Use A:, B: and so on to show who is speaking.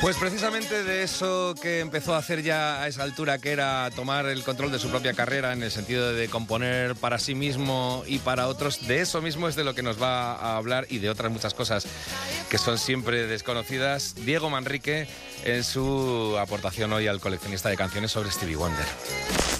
A: Pues precisamente de eso que empezó a hacer ya a esa altura, que era tomar el control de su propia carrera en el sentido de componer para sí mismo y para otros, de eso mismo es de lo que nos va a hablar y de otras muchas cosas que son siempre desconocidas, Diego Manrique, en su aportación hoy al coleccionista de canciones sobre Stevie Wonder.